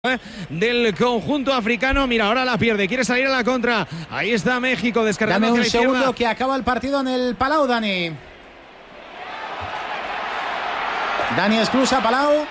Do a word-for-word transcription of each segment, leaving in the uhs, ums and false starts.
del conjunto africano. Mira, ahora la pierde, quiere salir a la contra. Ahí está México descargando. Dame un hacia la segundo izquierda. que acaba el partido en el Palau, Dani. Dani Esclusa, Palau.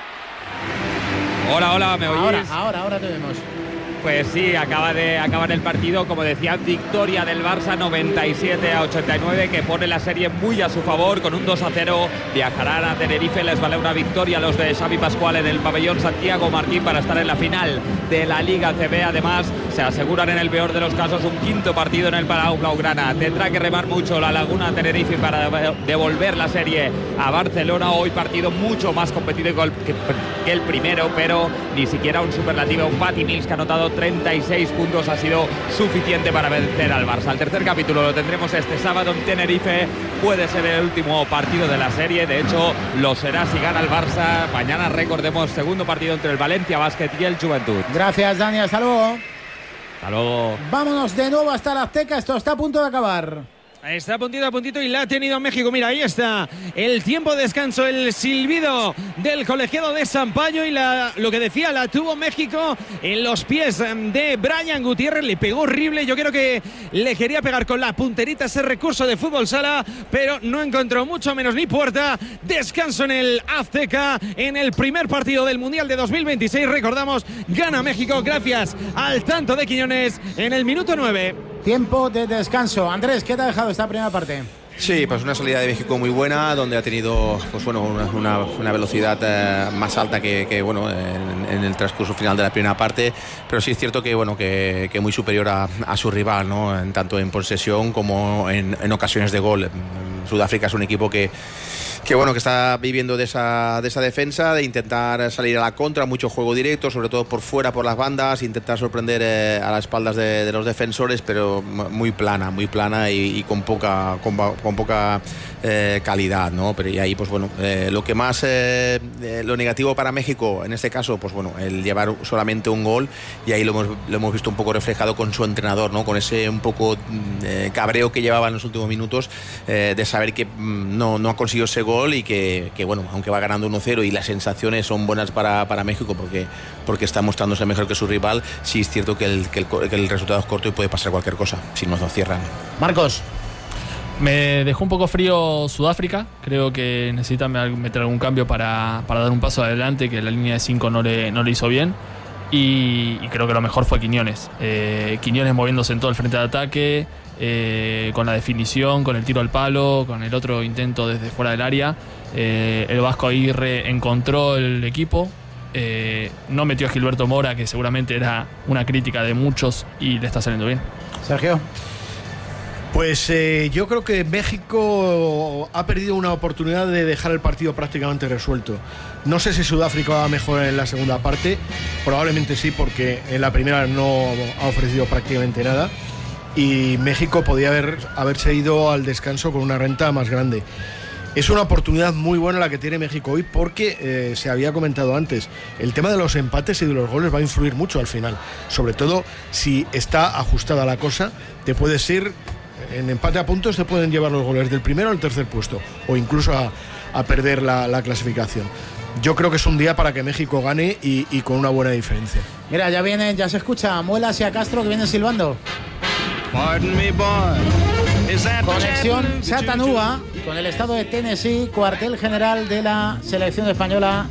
Hola, hola, ¿me oís? Ahora, ahora, ahora te vemos. Pues sí, acaba de acabar el partido, como decía, victoria del Barça noventa y siete a ochenta y nueve, que pone la serie muy a su favor con un dos a cero. Viajarán a Tenerife, les vale una victoria a los de Xavi Pascual en el pabellón Santiago Martín para estar en la final de la Liga C B. Además, se aseguran en el peor de los casos un quinto partido en el Palau Blaugrana. Tendrá que remar mucho la Laguna Tenerife para devolver la serie a Barcelona. Hoy partido mucho más competido que el primero, pero ni siquiera un superlativo. Un Patty Mills que ha anotado treinta y seis puntos ha sido suficiente para vencer al Barça. El tercer capítulo lo tendremos este sábado en Tenerife. Puede ser el último partido de la serie. De hecho, lo será si gana el Barça. Mañana, recordemos, segundo partido entre el Valencia Basket y el Juventud. Gracias, Dani. Hasta luego. Hasta luego. Vámonos de nuevo hasta la Azteca. Esto está a punto de acabar. Está a puntito a puntito y la ha tenido México. Mira, ahí está el tiempo de descanso, el silbido del colegiado de Sampaio y la, lo que decía, la tuvo México en los pies de Brian Gutiérrez. Le pegó horrible. Yo creo que le quería pegar con la punterita ese recurso de fútbol sala, pero no encontró mucho menos ni puerta. Descanso en el Azteca en el primer partido del Mundial de dos mil veintiséis. Recordamos, gana México gracias al tanto de Quiñones en el minuto nueve. Tiempo de descanso. Andrés, ¿qué te ha dejado esta primera parte? Sí, pues una salida de México muy buena, donde ha tenido pues bueno una, una, una velocidad eh, más alta que, que bueno en, en el transcurso final de la primera parte, pero sí es cierto que bueno que, que muy superior a, a su rival, ¿no? En, tanto en posesión como en, en ocasiones de gol. Sudáfrica es un equipo que que bueno que está viviendo de esa de esa defensa, de intentar salir a la contra, mucho juego directo, sobre todo por fuera, por las bandas, intentar sorprender eh, a las espaldas de, de los defensores, pero muy plana, muy plana y, y con poca con, con poca eh, calidad, ¿no? Pero y ahí pues bueno eh, lo que más eh, eh, lo negativo para México en este caso, pues bueno, el llevar solamente un gol, y ahí lo hemos, lo hemos visto un poco reflejado con su entrenador, ¿no? Con ese un poco eh, cabreo que llevaba en los últimos minutos, eh, de saber que mm, no, no ha conseguido ese gol y que, que bueno, aunque va ganando uno cero y las sensaciones son buenas para, para México porque, porque está mostrándose mejor que su rival, sí es cierto que el, que el, que el resultado es corto y puede pasar cualquier cosa si no nos cierran. Marcos. Me dejó un poco frío Sudáfrica. Creo que necesita meter algún cambio para, para dar un paso adelante, que la línea de cinco no le, no le hizo bien. Y, y creo que lo mejor fue Quiñones. Eh, Quiñones moviéndose en todo el frente de ataque, eh, con la definición, con el tiro al palo, con el otro intento desde fuera del área. Eh, el Vasco Aguirre encontró el equipo. Eh, no metió a Gilberto Mora, que seguramente era una crítica de muchos, y le está saliendo bien. Sergio. Pues eh, yo creo que México ha perdido una oportunidad de dejar el partido prácticamente resuelto. No sé si Sudáfrica va mejor en la segunda parte, probablemente sí, porque en la primera no ha ofrecido prácticamente nada, y México podía haber, haberse ido al descanso con una renta más grande. Es una oportunidad muy buena la que tiene México hoy, porque eh, se había comentado antes, el tema de los empates y de los goles va a influir mucho al final, sobre todo si está ajustada la cosa. Te puedes ir en empate a puntos, te pueden llevar los goles del primero al tercer puesto, o incluso a, a perder la, la clasificación. Yo creo que es un día para que México gane y, y con una buena diferencia. Mira, ya viene, ya se escucha a Muelas y a Castro que vienen silbando. Conexión Chattanooga con el estado de Tennessee, cuartel general de la selección española.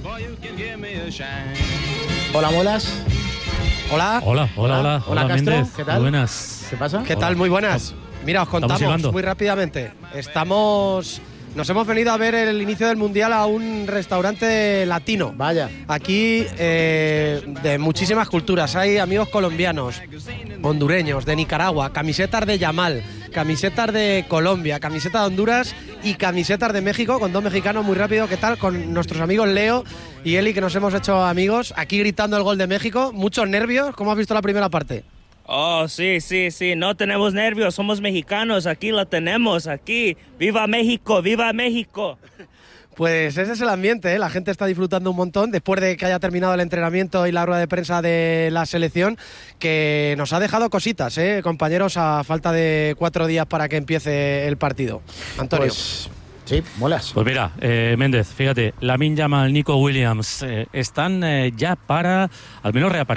Hola, Muelas. Hola. Hola, hola, hola. Hola, Hola, Castro. Méndez. ¿Qué tal? Buenas. ¿Qué pasa? ¿Qué tal? Muy buenas. Mira, os contamos muy rápidamente. Estamos... Nos hemos venido a ver el inicio del Mundial a un restaurante latino. Vaya. Aquí eh, de muchísimas culturas. Hay amigos colombianos, hondureños, de Nicaragua, camisetas de Yamal, camisetas de Colombia, camisetas de Honduras y camisetas de México, con dos mexicanos muy rápido. ¿Qué tal? Con nuestros amigos Leo y Eli, que nos hemos hecho amigos. Aquí gritando el gol de México. Muchos nervios. ¿Cómo has visto la primera parte? Oh, sí, sí, sí, no tenemos nervios, somos mexicanos, aquí lo tenemos, aquí. ¡Viva México, viva México! Pues ese es el ambiente, ¿eh? La gente está disfrutando un montón después de que haya terminado el entrenamiento y la rueda de prensa de la selección, que nos ha dejado cositas, ¿eh? Compañeros, a falta de cuatro días para que empiece el partido. Antonio. Pues Sí, molas. Pues mira, eh, Méndez, fíjate, Lamine Yamal, Nico Williams, eh, están eh, ya para al menos reaparecer